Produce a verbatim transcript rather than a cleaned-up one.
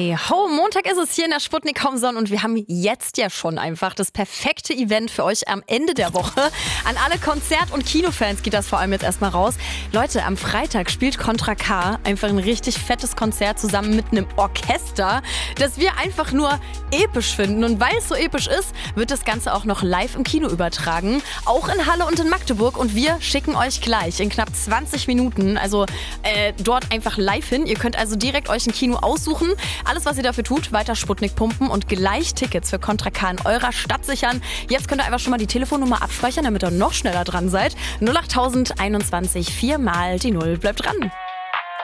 Hey ho, Montag ist es hier in der Sputnik Homezone und wir haben jetzt ja schon einfach das perfekte Event für euch am Ende der Woche. An alle Konzert- und Kinofans geht das vor allem jetzt erstmal raus. Leute, am Freitag spielt Contra K einfach ein richtig fettes Konzert zusammen mit einem Orchester, das wir einfach nur episch finden. Und weil es so episch ist, wird das Ganze auch noch live im Kino übertragen. Auch in Halle und in Magdeburg. Und wir schicken euch gleich in knapp zwanzig Minuten, also äh, dort einfach live hin. Ihr könnt also direkt euch ein Kino aussuchen. Alles, was ihr dafür tut, weiter Sputnik pumpen und gleich Tickets für Contra K in eurer Stadt sichern. Jetzt könnt ihr einfach schon mal die Telefonnummer abspeichern, damit ihr noch schneller dran seid. null acht tausend einundzwanzig, vier mal die Null. Bleibt dran.